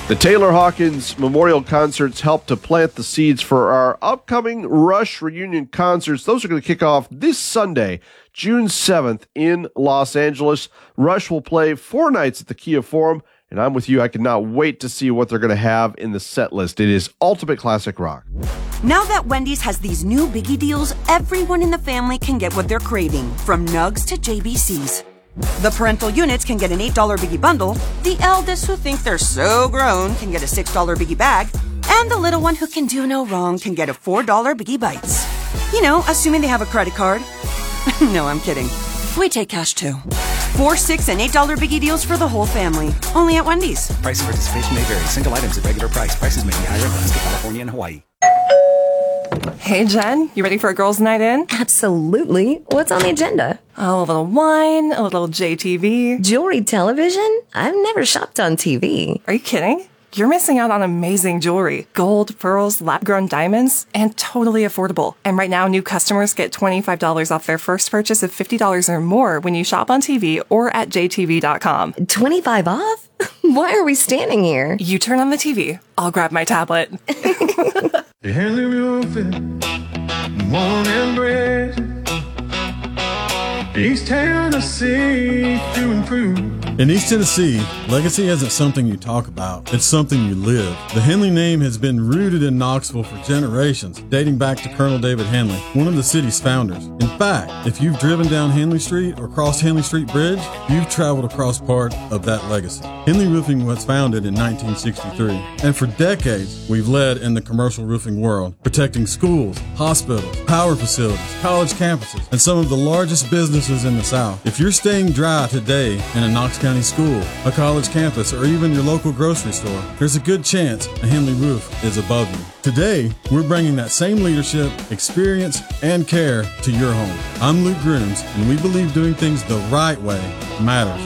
The Taylor Hawkins Memorial Concerts helped to plant the seeds for our upcoming Rush reunion concerts. Those are going to kick off this Sunday, June 7th in Los Angeles. Rush will play 4 nights at the Kia Forum, and I'm with you. I cannot wait to see what they're going to have in the set list. It is ultimate classic rock. Now that Wendy's has these new biggie deals, everyone in the family can get what they're craving, from nugs to JBCs. The parental units can get an $8 biggie bundle, the eldest who think they're so grown can get a $6 biggie bag, and the little one who can do no wrong can get a $4 biggie bites. You know, assuming they have a credit card. No, I'm kidding. We take cash too. 4, 6, and $8 biggie deals for the whole family. Only at Wendy's. Price and participation may vary. Single items at regular price. Prices may be higher in Alaska, California, and Hawaii. Hey, Jen, you ready for a girls' night in? Absolutely. What's on the agenda? Oh, a little wine, a little JTV. Jewelry television? I've never shopped on TV. Are you kidding? You're missing out on amazing jewelry. Gold, pearls, lab-grown diamonds, and totally affordable. And right now, new customers get $25 off their first purchase of $50 or more when you shop on TV or at jtv.com. 25 off? Why are we standing here? You turn on the TV. I'll grab my tablet. Henley Roofing, Warm and Bridge, East Tennessee to improve. In East Tennessee, legacy isn't something you talk about, it's something you live. The Henley name has been rooted in Knoxville for generations, dating back to Colonel David Henley, one of the city's founders. In fact, if you've driven down Henley Street or crossed Henley Street Bridge, you've traveled across part of that legacy. Henley Roofing was founded in 1963, and for decades, we've led in the commercial roofing world, protecting schools, hospitals, power facilities, college campuses, and some of the largest businesses in the South. If you're staying dry today in a Knox County school, a college campus, or even your local grocery store, there's a good chance a Henley roof is above you. Today, we're bringing that same leadership, experience, and care to your home. I'm Luke Grooms, and we believe doing things the right way matters.